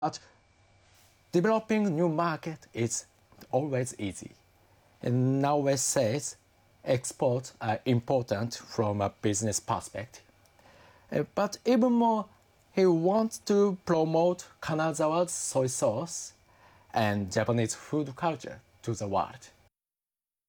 But developing new market is always easy. And Naoe says exports are important from a business perspective. But even more, he wants to promote Kanazawa's soy sauce and Japanese food culture to the world.